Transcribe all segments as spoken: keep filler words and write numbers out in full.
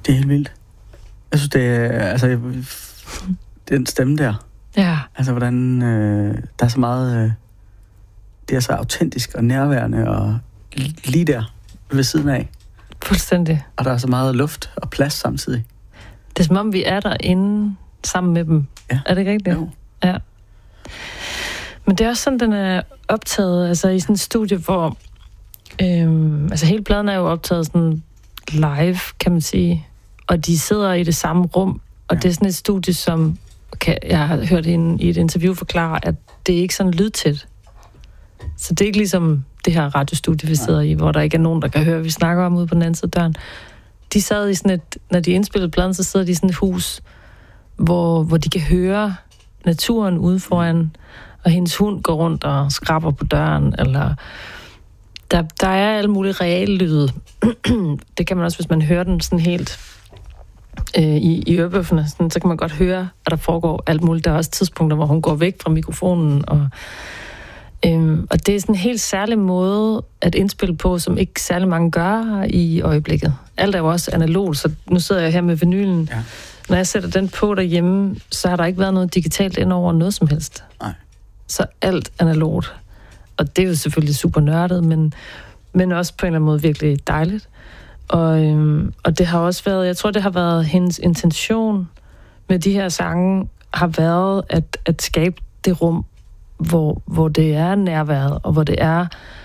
Det er helt vildt. Jeg synes, det er... Altså, den stemme der. Ja. Altså, hvordan... Øh, der er så meget... Øh, det er så autentisk og nærværende og lige der ved siden af. Fuldstændig. Og der er så meget luft og plads samtidig. Det er som om, vi er derinde sammen med dem. Ja. Er det ikke rigtigt? Jo. Ja. Men det er også sådan, den er optaget, altså i sådan et studie, hvor... Øhm, altså hele pladen er jo optaget sådan live, kan man sige. Og de sidder i det samme rum. Og ja. Det er sådan et studie, som... Kan, jeg har hørt en, i et interview forklare, at det er ikke sådan lydtæt. Så det er ikke ligesom det her radiostudie, vi sidder i, hvor der ikke er nogen, der kan høre, vi snakker om ude på den anden side af døren. De sad i sådan et, når de indspillede pladen, så sidder de i sådan et hus, hvor, hvor de kan høre naturen ude foran, og hendes hund går rundt og skraber på døren, eller der, der er alle mulige reale lyde. Det kan man også, hvis man hører den sådan helt øh, i, i ørebøfferne, sådan, så kan man godt høre, at der foregår alt muligt. Der er også tidspunkter, hvor hun går væk fra mikrofonen, og Øhm, og det er sådan en helt særlig måde at indspille på, som ikke særlig mange gør i øjeblikket. Alt er jo også analogt, så nu sidder jeg her med vinylen. Ja. Når jeg sætter den på derhjemme, så har der ikke været noget digitalt ind over noget som helst. Nej. Så alt analogt. Og det er jo selvfølgelig super nørdet, men, men også på en eller anden måde virkelig dejligt. Og, øhm, og det har også været, jeg tror det har været hendes intention med de her sange, har været at, at skabe det rum, Hvor, hvor det er nærværet, og hvor det er...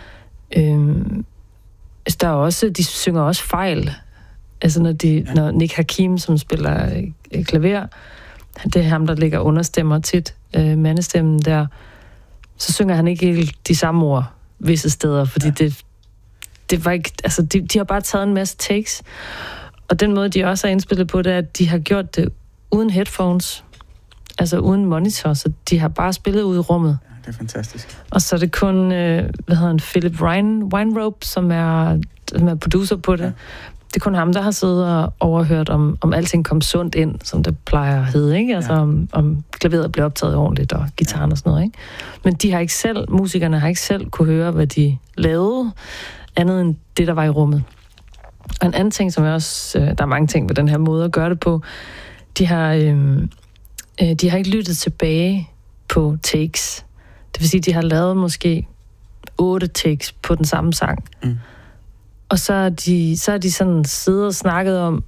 Øhm, altså der er også, de synger også fejl. Altså når, de, ja. når Nick Hakim, som spiller øh, klaver, det er ham, der ligger understemmer tit, øh, mandestemmen der, så synger han ikke helt de samme ord visse steder, fordi ja. det, det var ikke... Altså, de, de har bare taget en masse takes, og den måde, de også har indspillet på, det er, at de har gjort det uden headphones, altså uden monitor, så de har bare spillet ud i rummet. Ja, det er fantastisk. Og så er det kun, øh, hvad hedder han, Philip Weinrobe, som er, som er producer på det. Ja. Det er kun ham, der har siddet og overhørt, om, om alting kom sundt ind, som det plejer at hedde, ikke? Altså, ja. om, om klaveret blev optaget ordentligt, og gitaren ja. og sådan noget, ikke? Men de har ikke selv, musikerne har ikke selv kunne høre, hvad de lavede, andet end det, der var i rummet. Og en anden ting, som er også, øh, der er mange ting ved den her måde at gøre det på, de har... Øh, De har ikke lyttet tilbage på takes. Det vil sige, de har lavet måske otte takes på den samme sang. Mm. Og så er de, så er de sådan siddet og snakket om,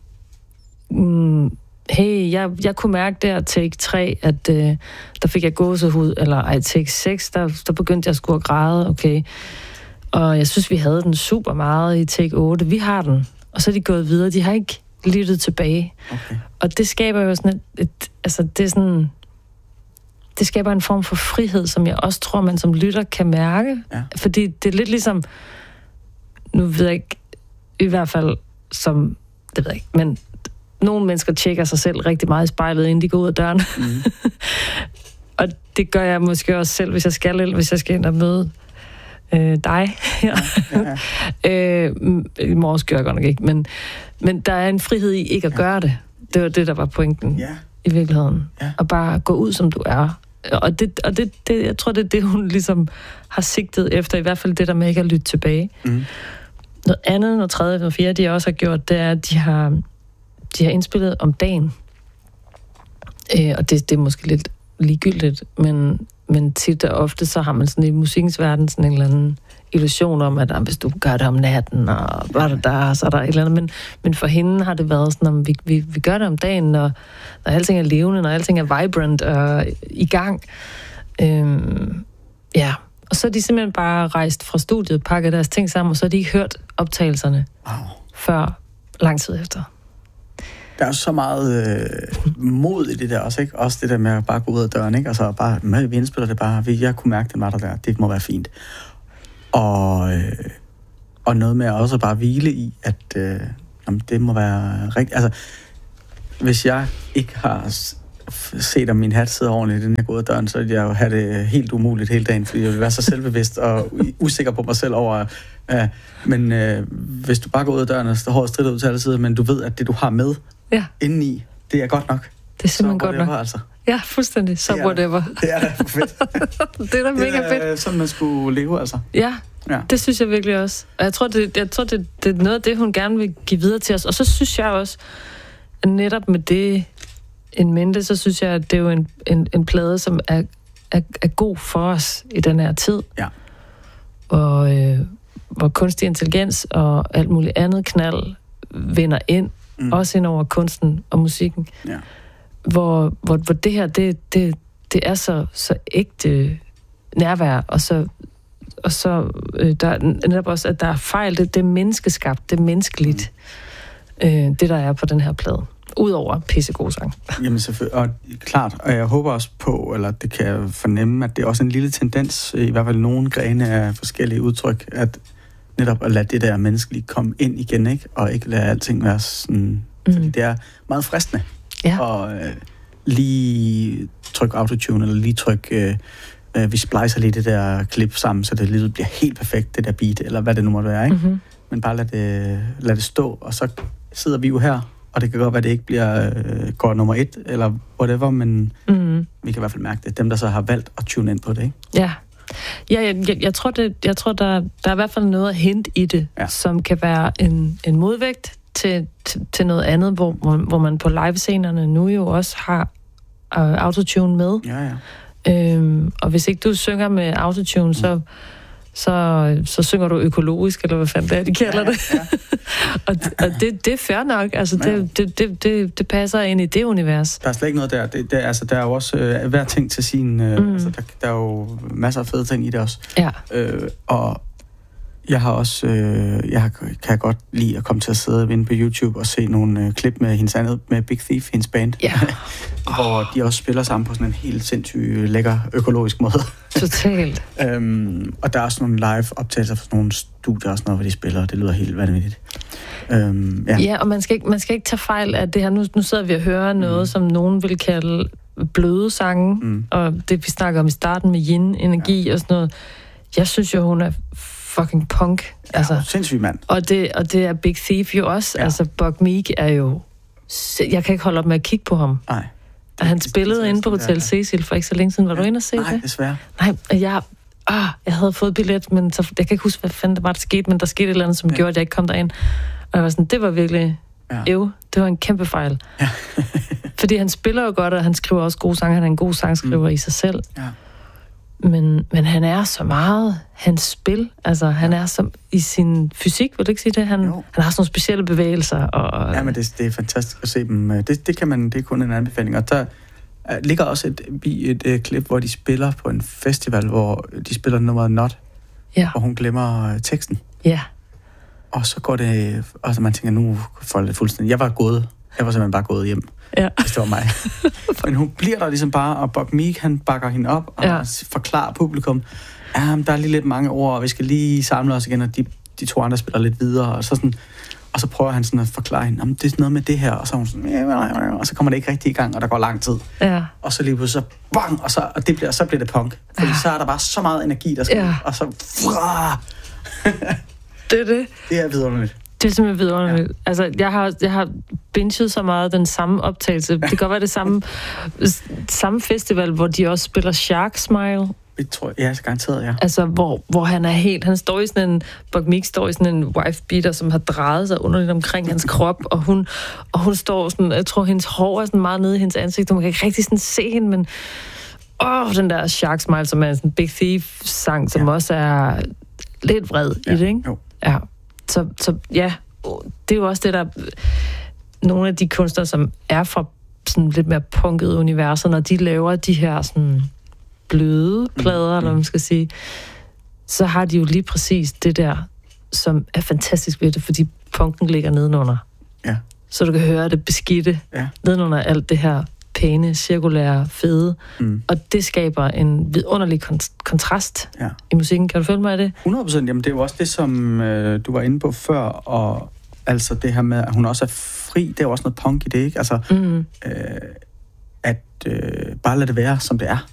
mm, hey, jeg, jeg kunne mærke der take tre, at øh, der fik jeg gåsehud, eller ej, take seks, der, der begyndte jeg at skulle græde, okay. Og jeg synes, vi havde den super meget i take otte. Vi har den. Og så er de gået videre. De har ikke lyttet tilbage. Okay. Og det skaber jo sådan et, et altså det er sådan, det skaber en form for frihed, som jeg også tror, man som lytter kan mærke. Ja. Fordi det er lidt ligesom, nu ved jeg ikke, i hvert fald som, det ved jeg ikke, men nogle mennesker tjekker sig selv rigtig meget i spejlet, inden de går ud af døren. Mm. Og det gør jeg måske også selv, hvis jeg skal, eller hvis jeg skal ind og møde øh, dig. Ja, ja, ja. øh, I morges gør jeg godt nok ikke, men, men der er en frihed i ikke at ja. gøre det. Det var det, der var pointen ja. i virkeligheden. Ja. Og bare gå ud, som du er. Og, det, og det, det, jeg tror, det er det, hun ligesom har sigtet efter, i hvert fald det der med ikke at lytte tilbage. Mm. Noget andet, noget tredje, noget fjerde, de også har gjort, det er, at de har, de har indspillet om dagen. Øh, og det, det er måske lidt ligegyldigt, men, men tit og ofte, så har man sådan i musikkens verden sådan en eller anden illusion om, at hvis du gør det om natten, og bla, bla, bla, så er der et eller andet. Men, men for hende har det været sådan, at vi, vi, vi gør det om dagen, når, når alting er levende, når alting er vibrant og i gang. Øhm, ja, og så er de simpelthen bare rejst fra studiet, pakket deres ting sammen, og så har de ikke hørt optagelserne wow. før lang tid efter. Der er så meget øh, mod i det der også, ikke? Også det der med at bare gå ud af døren, ikke? Altså bare, vi indspiller det bare, jeg kunne mærke, den var der der, det må være fint. Og, øh, og noget med også bare hvile i, at øh, jamen, det må være rigtigt. Altså, hvis jeg ikke har set, om min hat sidder ordentligt, inden jeg går ud af døren, så vil jeg jo have det helt umuligt hele dagen, fordi jeg vil være så selvbevidst og usikker på mig selv over... Øh, men øh, hvis du bare går ud af døren, og står hårdt stridt ud til alle sider, men du ved, at det, du har med ja. indeni, det er godt nok. Det er simpelthen godt nok. Altså. Ja, fuldstændig. Så whatever. Det er da fedt. Det er da mega fedt. Det er sådan, man skulle leve, altså. Ja, ja, det synes jeg virkelig også. Og jeg tror, det, jeg tror det, det er noget af det, hun gerne vil give videre til os. Og så synes jeg også, netop med det en mente, så synes jeg, at det er jo en, en, en plade, som er, er, er god for os i den her tid. Ja. Og øh, hvor kunstig intelligens og alt muligt andet knald vinder ind, mm. også ind over kunsten og musikken. Ja. Hvor, hvor, hvor det her, det, det, det er så, så ægte nærvær, og så, og så øh, der er netop også, at der er fejl, det, det er menneskeskabt, det er menneskeligt, mm. øh, det der er på den her plade. Udover pissegod sang. Jamen selvfølgelig, og klart, og jeg håber også på, eller det kan jeg fornemme, at det er også en lille tendens, i hvert fald nogle grene af forskellige udtryk, at netop at lade det der menneskelige komme ind igen, ikke? Og ikke lade alting være sådan, mm. fordi det er meget fristende. Ja. Og øh, lige tryk autotune, eller lige tryk, øh, øh, vi splicer lige det der klip sammen, så det lige bliver helt perfekt, det der beat, eller hvad det nu måtte være, ikke? Mm-hmm. Men bare lad det, lad det stå, og så sidder vi jo her, og det kan godt være, at det ikke bliver øh, kort nummer et, eller whatever, men mm. vi kan i hvert fald mærke det. Dem, der så har valgt at tune ind på det, ikke? Ja. Ja, jeg, jeg, jeg tror, det, jeg tror der, der er i hvert fald noget at hente i det, ja. Som kan være en, en modvægt til, til, til noget andet, hvor, hvor, hvor man på livescenerne nu jo også har øh, autotune med. Ja, ja. Øhm, og hvis ikke du synger med autotune, mm. så... Så, så synger du økologisk, eller hvad fanden det er, de kalder ja, det. Ja. og og det, det er fair nok. Altså, det, det, det, det, det passer ind i det univers. Der er slet ikke noget der. Det, det, altså, der er jo også øh, hver ting til sin... Øh, mm. altså, der, der er jo masser af fede ting i det også. Ja. Øh, og jeg har også... Øh, jeg kan godt lide at komme til at sidde inde på YouTube og se nogle øh, klip med hendes andet, med Big Thief, hendes band. Ja. hvor de også spiller sammen på sådan en helt sindssyg, lækker, økologisk måde. Totalt. øhm, og der er også nogle live-optagelser fra nogle studier og sådan noget, hvor de spiller, og det lyder helt vanvittigt. Øhm, ja. ja, og man skal, ikke, man skal ikke tage fejl af det her. Nu, nu sidder vi og hører noget, mm. som nogen vil kalde bløde sange, mm. og det vi snakker om i starten med yin-energi ja. Og sådan noget. Jeg synes jo, hun er fucking punk. Ja, altså. Sindssyg mand. Og det, og det er Big Thief jo også. Ja. Altså, Buck Meek er jo... Jeg kan ikke holde op med at kigge på ham. Nej. Og han spillede inde på Hotel Cecil for ikke så længe siden. Var ja. Du inde og se Nej, det? Nej, desværre. Nej, jeg, ah, jeg havde fået billet, men så, jeg kan ikke huske, hvad fanden det var, der skete, men der skete et eller andet, som ja. Gjorde, at jeg ikke kom derind. Og jeg var sådan, det var virkelig... Ja. Ev, det var en kæmpe fejl. Ja. Fordi han spiller jo godt, og han skriver også gode sange. Han er en god sangskriver mm. i sig selv. Ja. Men, men han er så meget hans spil. Altså, han er som i sin fysik, vil du ikke sige det? Han, han har sådan nogle specielle bevægelser. Og, ja, men det, det er fantastisk at se dem. Det, det kan man, det er kun en anbefaling. Og der ligger også et, et, et klip, hvor de spiller på en festival, hvor de spiller nummeret Not, ja. Og hun glemmer teksten. Ja. Og så går det, og så man tænker, nu får det fuldstændig. Jeg var gået. Jeg var simpelthen bare gået hjem, ja. Hvis det var mig. Men hun bliver der ligesom bare, og Buck Meek, han bakker hende op og ja. Forklarer publikum, ja, der er lige lidt mange ord, og vi skal lige samle os igen, og de, de to andre spiller lidt videre, og så, sådan, og så prøver han sådan at forklare hende, det er noget med det her, og så er hun sådan, og så kommer det ikke rigtig i gang, og der går lang tid. Ja. Og så lige pludselig, så bang, og, så, og det bliver, så bliver det punk. Fordi ja. Så er der bare så meget energi, der skal ja. Og så... det er det. Det er vidunderligt. Det er simpelthen vidunderligt. Ja. Altså, jeg har, jeg har binget så meget den samme optagelse. Det kan godt være det samme, samme festival, hvor de også spiller Shark Smile. Det tror jeg, ja, garanteret, ja. Altså, hvor, hvor han er helt... Han står i sådan en... Buck Meek står i sådan en wife-beater, som har drejet sig underligt omkring hans krop, og hun, og hun står sådan... Jeg tror, hendes hår er sådan meget nede i hendes ansigt, og man kan ikke rigtig sådan se hende, men... Åh, den der Shark Smile, som er en Big Thief-sang, som ja. Også er lidt vred ja. I det, ikke? Jo. Ja. Så, så ja, det er jo også det, der... Nogle af de kunstnere, som er fra sådan lidt mere punkede universer, når de laver de her sådan bløde plader, mm. eller hvad man skal sige, så har de jo lige præcis det der, som er fantastisk ved det, fordi punken ligger nedenunder. Ja. Så du kan høre det beskidte ja. Nedenunder alt det her pæne, cirkulære, fede. Mm. Og det skaber en vidunderlig kont- kontrast ja. I musikken. Kan du følge mig af det? hundrede procent. Jamen, det er jo også det, som øh, du var inde på før, og altså det her med, at hun også er fri, det er jo også noget punk i det, ikke? Altså, mm. øh, at øh, bare lade det være, som det er.